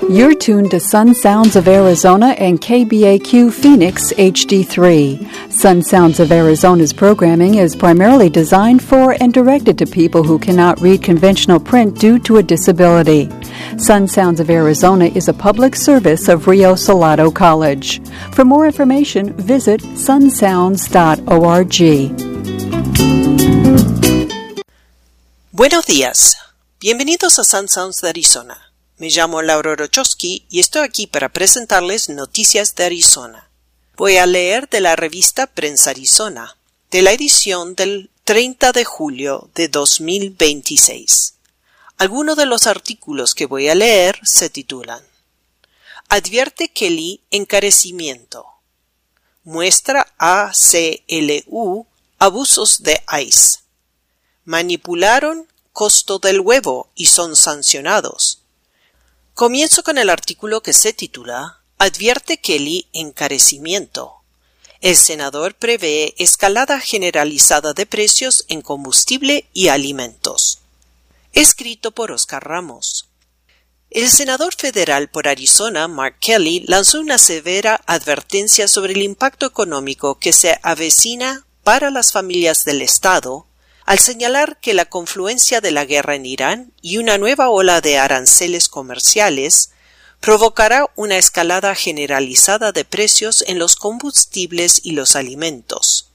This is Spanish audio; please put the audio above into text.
You're tuned to Sun Sounds of Arizona and KBAQ Phoenix HD3. Sun Sounds of Arizona's programming is primarily designed for and directed to people who cannot read conventional print due to a disability. Sun Sounds of Arizona is a public service of Rio Salado College. For more information, visit sunsounds.org. Buenos días. Bienvenidos a Sun Sounds de Arizona. Me llamo Laura Rochowski y estoy aquí para presentarles noticias de Arizona. Voy a leer de la revista Prensa Arizona, de la edición del 30 de julio de 2026. Algunos de los artículos que voy a leer se titulan: Advierte Kelly encarecimiento. Muestra ACLU abusos de ICE. Manipularon costo del huevo y son sancionados. Comienzo con el artículo que se titula Advierte Kelly encarecimiento. El senador prevé escalada generalizada de precios en combustible y alimentos. Escrito por Oscar Ramos. El senador federal por Arizona, Mark Kelly, lanzó una severa advertencia sobre el impacto económico que se avecina para las familias del estado, al señalar que la confluencia de la guerra en Irán y una nueva ola de aranceles comerciales provocará una escalada generalizada de precios en los combustibles y los alimentos.